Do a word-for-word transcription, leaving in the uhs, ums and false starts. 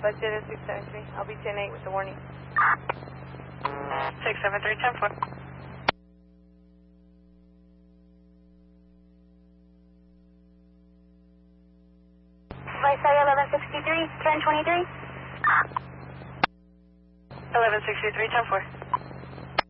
budget is six seven three. I'll be ten eight with the warning. six seven three, ten four. Viceroy eleven sixty-three, ten twenty-three. eleven sixty-three, ten four.